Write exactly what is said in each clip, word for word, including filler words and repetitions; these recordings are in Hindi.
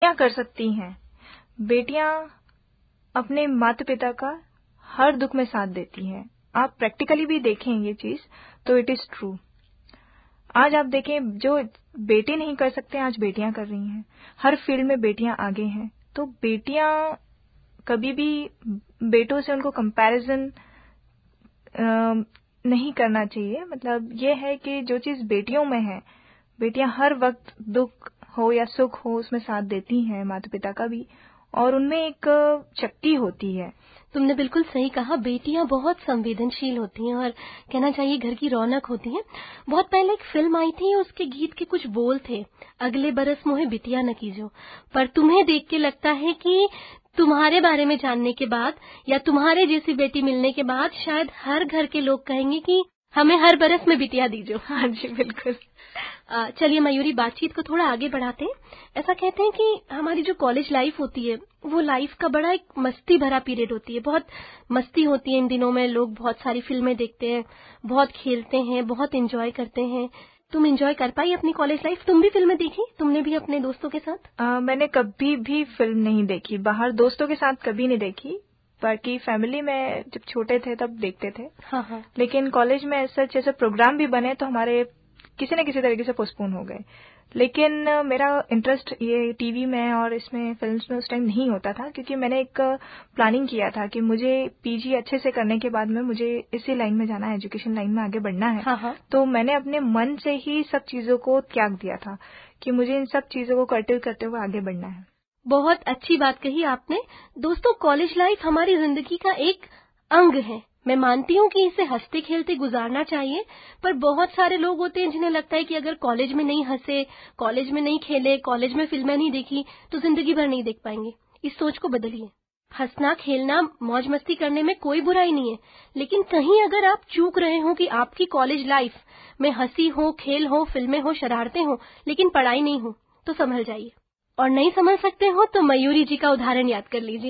बेटियां कर सकती हैं, बेटियां अपने माता पिता का हर दुख में साथ देती हैं। आप प्रैक्टिकली भी देखें ये चीज तो इट इज ट्रू। आज आप देखें जो बेटे नहीं कर सकते आज बेटियां कर रही हैं, हर फील्ड में बेटियां आगे हैं। तो बेटियां कभी भी बेटों से उनको कंपैरिजन नहीं करना चाहिए। मतलब ये है कि जो चीज बेटियों में है, बेटियां हर वक्त दुख हो या सुख हो उसमें साथ देती हैं माता पिता का भी, और उनमें एक शक्ति होती है। तुमने बिल्कुल सही कहा, बेटियां बहुत संवेदनशील होती हैं और कहना चाहिए घर की रौनक होती हैं। बहुत पहले एक फिल्म आई थी, उसके गीत के कुछ बोल थे, अगले बरस मोहे बिटिया न कीजो। पर तुम्हें देख के लगता है कि तुम्हारे बारे में जानने के बाद या तुम्हारे जैसी बेटी मिलने के बाद शायद हर घर के लोग कहेंगे कि हमें हर बरस में बिटिया दीजो। हाँ जी बिल्कुल। चलिए मयूरी, बातचीत को थोड़ा आगे बढ़ाते हैं। ऐसा कहते हैं कि हमारी जो कॉलेज लाइफ होती है वो लाइफ का बड़ा एक मस्ती भरा पीरियड होती है। बहुत मस्ती होती है इन दिनों में, लोग बहुत सारी फिल्में देखते हैं, बहुत खेलते हैं, बहुत एंजॉय करते हैं। तुम एंजॉय कर पाई अपनी कॉलेज लाइफ? तुम भी फिल्में देखी? तुमने भी अपने दोस्तों के साथ? आ, मैंने कभी भी फिल्म नहीं देखी बाहर, दोस्तों के साथ कभी नहीं देखी। बाकी फैमिली में जब छोटे थे तब देखते थे। हाँ हाँ। लेकिन कॉलेज में ऐसा जैसे प्रोग्राम भी बने तो हमारे किसी न किसी तरीके से पोस्टपोन हो गए। लेकिन मेरा इंटरेस्ट ये टीवी में और इसमें फिल्म्स में उस टाइम नहीं होता था, क्योंकि मैंने एक प्लानिंग किया था कि मुझे पीजी अच्छे से करने के बाद में मुझे इसी लाइन में जाना है, एजुकेशन लाइन में आगे बढ़ना है। हाँ हाँ। तो मैंने अपने मन से ही सब चीजों को त्याग दिया था कि मुझे इन सब चीजों को कर्टिल करते हुए आगे बढ़ना है। बहुत अच्छी बात कही आपने। दोस्तों, कॉलेज लाइफ हमारी जिंदगी का एक अंग है। मैं मानती हूँ कि इसे हंसते खेलते गुजारना चाहिए, पर बहुत सारे लोग होते हैं जिन्हें लगता है कि अगर कॉलेज में नहीं हंसे, कॉलेज में नहीं खेले, कॉलेज में फिल्में नहीं देखी तो जिंदगी भर नहीं देख पाएंगे। इस सोच को बदलिए। हंसना खेलना मौज मस्ती करने में कोई बुराई नहीं है, लेकिन कहीं अगर आप चूक रहे हो कि आपकी कॉलेज लाइफ में हंसी हो, खेल हो, फिल्में हो, शरारतें हो, लेकिन पढ़ाई नहीं हो, तो संभल जाइए। और नहीं समझ सकते हो तो मयूरी जी का उदाहरण याद कर लीजिए।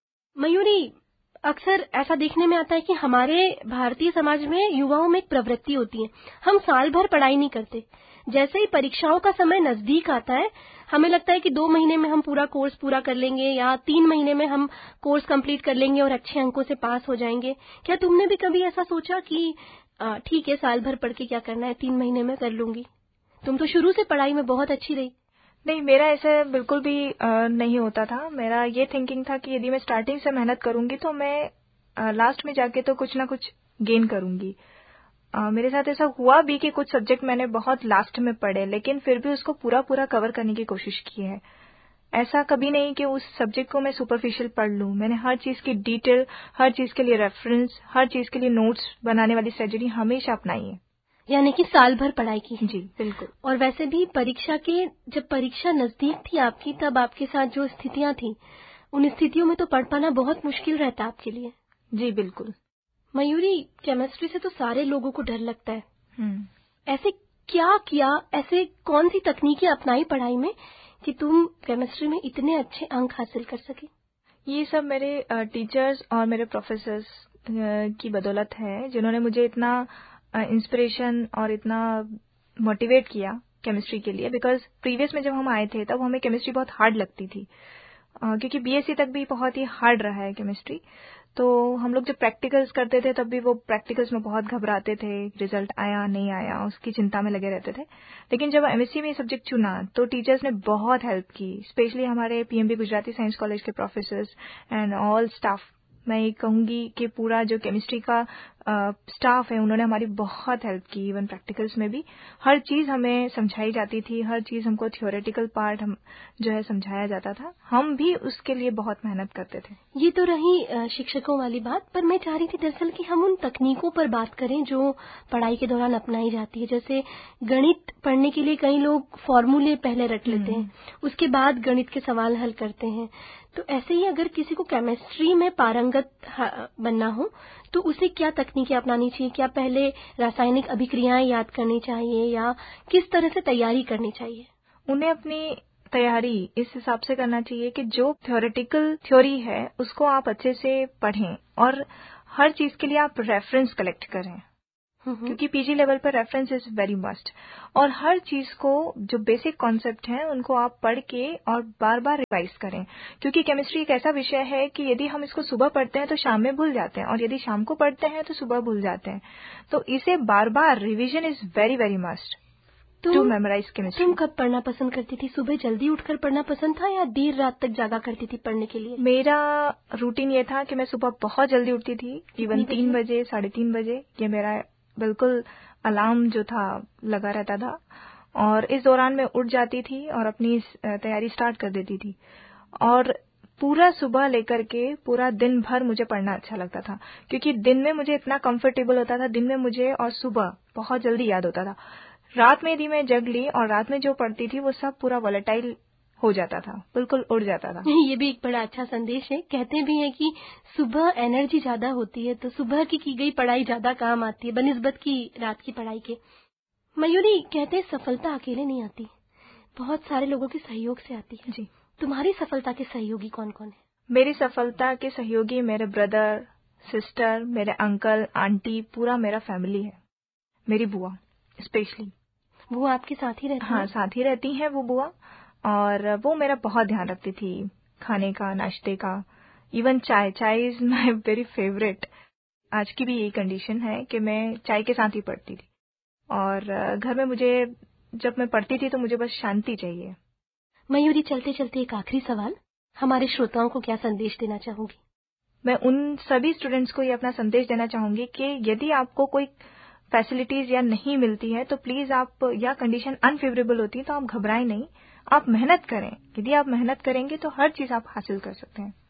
मयूरी, अक्सर ऐसा देखने में आता है कि हमारे भारतीय समाज में युवाओं में एक प्रवृत्ति होती है, हम साल भर पढ़ाई नहीं करते। जैसे ही परीक्षाओं का समय नजदीक आता है, हमें लगता है कि दो महीने में हम पूरा कोर्स पूरा कर लेंगे या तीन महीने में हम कोर्स कंप्लीट कर लेंगे और अच्छे अंकों से पास हो जाएंगे। क्या तुमने भी कभी ऐसा सोचा कि ठीक है, साल भर पढ़ के क्या करना है, तीन महीने में कर लूंगी? तुम तो शुरू से पढ़ाई में बहुत अच्छी रही। नहीं, मेरा ऐसा बिल्कुल भी आ, नहीं होता था। मेरा ये थिंकिंग था कि यदि मैं स्टार्टिंग से मेहनत करूंगी तो मैं आ, लास्ट में जाके तो कुछ ना कुछ गेन करूंगी। आ, मेरे साथ ऐसा हुआ भी कि कुछ सब्जेक्ट मैंने बहुत लास्ट में पढ़े, लेकिन फिर भी उसको पूरा पूरा कवर करने की कोशिश की है। ऐसा कभी नहीं कि उस सब्जेक्ट को मैं सुपरफिशियल पढ़ लूं। मैंने हर चीज की डिटेल, हर चीज के लिए रेफरेंस, हर चीज के लिए नोट्स बनाने वाली स्ट्रेटजी हमेशा अपनाई है। यानी कि साल भर पढ़ाई की है। जी बिल्कुल। और वैसे भी परीक्षा के जब परीक्षा नजदीक थी आपकी, तब आपके साथ जो स्थितियां थी, उन स्थितियों में तो पढ़ पाना बहुत मुश्किल रहता आपके लिए। जी बिल्कुल। मयूरी, केमिस्ट्री से तो सारे लोगों को डर लगता है। हम्म। ऐसे क्या किया, ऐसे कौन सी तकनीकें अपनाई पढ़ाई में कि तुम केमिस्ट्री में इतने अच्छे अंक हासिल कर सके? ये सब मेरे टीचर्स और मेरे प्रोफेसर्स की बदौलत है, जिन्होंने मुझे इतना इंस्पिरेशन और इतना मोटिवेट किया केमिस्ट्री के लिए। बिकॉज प्रीवियस में जब हम आए थे तब हमें केमिस्ट्री बहुत हार्ड लगती थी, uh, क्योंकि बीएससी तक भी बहुत ही हार्ड रहा है केमिस्ट्री। तो हम लोग जब प्रैक्टिकल्स करते थे तब भी वो प्रैक्टिकल्स में बहुत घबराते थे, रिजल्ट आया नहीं आया उसकी चिंता में लगे रहते थे। लेकिन जब एमएससी में ये सब्जेक्ट चुना तो टीचर्स ने बहुत हेल्प की, स्पेशली हमारे पीएमबी गुजराती साइंस कॉलेज के प्रोफेसर्स एंड ऑल स्टाफ। मैं ये कहूंगी कि पूरा जो केमिस्ट्री का स्टाफ है उन्होंने हमारी बहुत हेल्प की। इवन प्रैक्टिकल्स में भी हर चीज हमें समझाई जाती थी, हर चीज हमको थियोरेटिकल पार्ट हम जो है समझाया जाता था। हम भी उसके लिए बहुत मेहनत करते थे। ये तो रही शिक्षकों वाली बात, पर मैं चाह रही थी दरअसल कि हम उन तकनीकों पर बात करें जो पढ़ाई के दौरान अपनाई जाती है। जैसे गणित पढ़ने के लिए कई लोग फॉर्मूले पहले रट लेते हैं, उसके बाद गणित के सवाल हल करते हैं। तो ऐसे ही अगर किसी को केमिस्ट्री में पारंगत बनना हो तो उसे क्या तकनीकें अपनानी चाहिए? क्या पहले रासायनिक अभिक्रियाएं याद करनी चाहिए या किस तरह से तैयारी करनी चाहिए? उन्हें अपनी तैयारी इस हिसाब से करना चाहिए कि जो थ्योरेटिकल थ्योरी है उसको आप अच्छे से पढ़ें और हर चीज के लिए आप रेफरेंस कलेक्ट करें। क्योंकि पीजी लेवल पर रेफरेंस इज वेरी मस्ट। और हर चीज को जो बेसिक कॉन्सेप्ट हैं उनको आप पढ़ के और बार बार रिवाइज करें, क्योंकि केमिस्ट्री एक ऐसा विषय है कि यदि हम इसको सुबह पढ़ते हैं तो शाम में भूल जाते हैं, और यदि शाम को पढ़ते हैं तो सुबह भूल जाते हैं। तो इसे बार बार revision is very very must to memorise chemistry. तुम कब पढ़ना पसंद करती थी? सुबह जल्दी उठकर पढ़ना पसंद था या देर रात तक जागा करती थी पढ़ने के लिए? मेरा रूटीन ये था कि मैं सुबह बहुत जल्दी उठती थी, इवन तीन बजे साढ़े तीन बजे। ये मेरा बिल्कुल अलार्म जो था लगा रहता था, और इस दौरान मैं उठ जाती थी और अपनी तैयारी स्टार्ट कर देती थी। और पूरा सुबह लेकर के पूरा दिन भर मुझे पढ़ना अच्छा लगता था, क्योंकि दिन में मुझे इतना कंफर्टेबल होता था, दिन में मुझे, और सुबह बहुत जल्दी याद होता था। रात में यदि मैं जग ली और रात में जो पढ़ती थी वो सब पूरा वॉलेटाइल हो जाता था, बिल्कुल उड़ जाता था। ये भी एक बड़ा अच्छा संदेश है। कहते भी हैं कि सुबह एनर्जी ज्यादा होती है, तो सुबह की की गई पढ़ाई ज्यादा काम आती है बनिस्बत की रात की पढ़ाई के। मयूरी, कहते हैं सफलता अकेले नहीं आती, बहुत सारे लोगों के सहयोग से आती है। जी। तुम्हारी सफलता के सहयोगी कौन कौन है? मेरी सफलता के सहयोगी मेरे ब्रदर, सिस्टर, मेरे अंकल, आंटी, पूरा मेरा फैमिली है। मेरी बुआ स्पेशली। वो आपके साथ ही रहती है? हाँ, साथ ही रहती हैं वो बुआ, और वो मेरा बहुत ध्यान रखती थी, खाने का, नाश्ते का, इवन चाय। चाय इज माय वेरी फेवरेट। आज की भी यही कंडीशन है कि मैं चाय के साथ ही पढ़ती थी, और घर में मुझे, जब मैं पढ़ती थी तो मुझे बस शांति चाहिए। मयूरी, चलते चलते एक आखिरी सवाल, हमारे श्रोताओं को क्या संदेश देना चाहूंगी? मैं उन सभी स्टूडेंट्स को ये अपना संदेश देना चाहूंगी कि यदि आपको कोई फैसिलिटीज या नहीं मिलती है तो प्लीज आप, या कंडीशन अनफेवरेबल होती है तो आप घबराएं नहीं, आप मेहनत करें। यदि आप मेहनत करेंगे तो हर चीज आप हासिल कर सकते हैं।